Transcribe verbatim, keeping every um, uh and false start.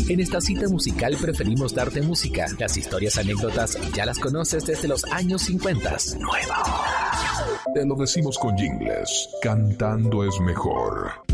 En esta cita musical preferimos darte música. Las historias, anécdotas, ya las conoces desde los años cincuenta. Nueva. Te lo decimos con jingles. Cantando es mejor.